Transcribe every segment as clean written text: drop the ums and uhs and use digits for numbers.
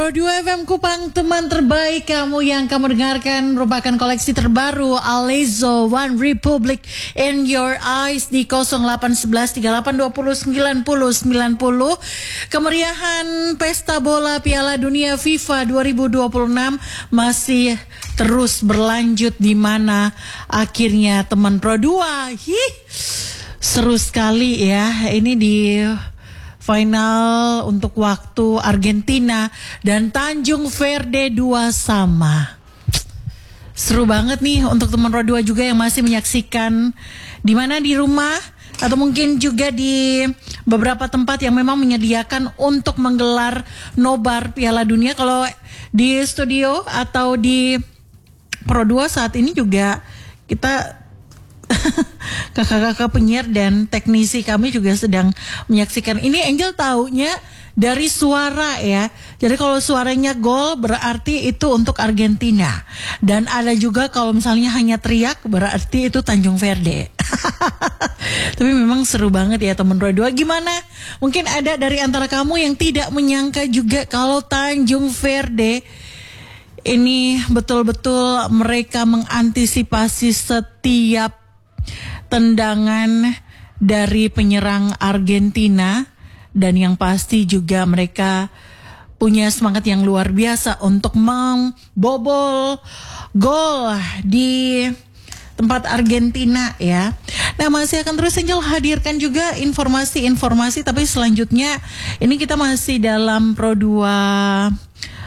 2 FM Kupang, teman terbaik kamu yang kamu dengarkan merupakan koleksi terbaru Alezo One Republic in Your Eyes di 0811 3820 90 90. Kemeriahan pesta bola Piala Dunia FIFA 2026 masih terus berlanjut, di mana akhirnya teman Pro 2 seru sekali ya. Ini di final untuk waktu Argentina dan Tanjung Verde 2 sama. Seru banget nih untuk teman Pro 2 juga yang masih menyaksikan, di mana di rumah atau mungkin juga di beberapa tempat yang memang menyediakan untuk menggelar nobar Piala Dunia. Kalau di studio atau di Pro 2 saat ini juga kita kakak-kakak penyiar dan teknisi kami juga sedang menyaksikan. Ini Angel taunya dari suara ya. Jadi kalau suaranya gol berarti itu untuk Argentina. Dan ada juga kalau misalnya hanya teriak berarti itu Tanjung Verde. Tapi memang seru banget ya teman Pro 2. Gimana? Mungkin ada dari antara kamu yang tidak menyangka juga kalau Tanjung Verde ini betul-betul mereka mengantisipasi setiap tendangan dari penyerang Argentina, dan yang pasti juga mereka punya semangat yang luar biasa untuk membobol gol di tempat Argentina ya. Nah, masih akan terus Angel hadirkan juga informasi-informasi, tapi selanjutnya ini kita masih dalam Pro 2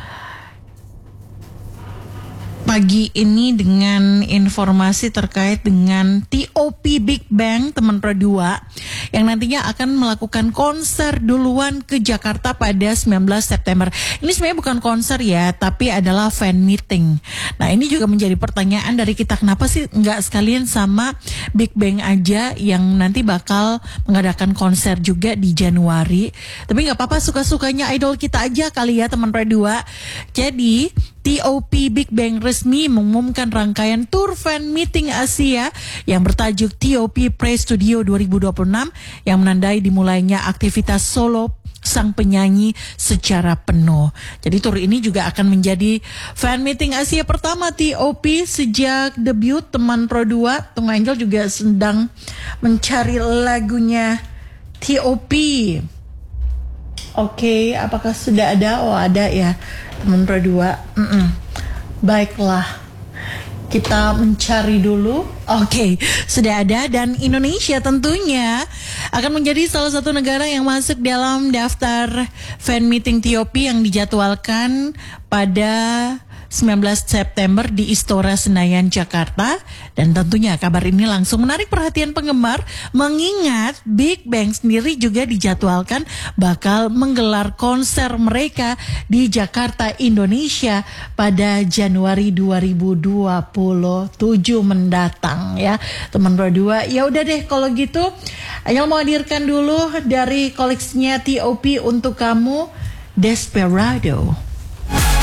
pagi ini dengan informasi terkait dengan TOP Big Bang teman Pro 2 yang nantinya akan melakukan konser duluan ke Jakarta pada 19 September. Ini sebenarnya bukan konser ya, tapi adalah fan meeting. Nah, ini juga menjadi pertanyaan dari kita, kenapa sih nggak sekalian sama Big Bang aja yang nanti bakal mengadakan konser juga di Januari. Tapi nggak apa-apa, suka-sukanya idol kita aja kali ya teman Pro 2. Jadi TOP Big Bang resmi mengumumkan rangkaian tour fan meeting Asia yang bertajuk TOP Pre Studio 2026 yang menandai dimulainya aktivitas solo sang penyanyi secara penuh. Jadi tour ini juga akan menjadi fan meeting Asia pertama TOP sejak debut teman Pro 2. Tunggu, Angel juga sedang mencari lagunya TOP. Oke, apakah sudah ada? Oh, ada ya teman Pro 2. Baiklah, kita mencari dulu. Oke, sudah ada, dan Indonesia tentunya akan menjadi salah satu negara yang masuk dalam daftar fan meeting TOP yang dijadwalkan pada 19 September di Istora Senayan, Jakarta. Dan tentunya kabar ini langsung menarik perhatian penggemar, mengingat Big Bang sendiri juga dijadwalkan bakal menggelar konser mereka di Jakarta, Indonesia pada Januari 2027 mendatang ya teman Pro 2. Ya udah deh kalau gitu, Ayel mau hadirkan dulu dari koleksinya TOP untuk kamu, Desperado.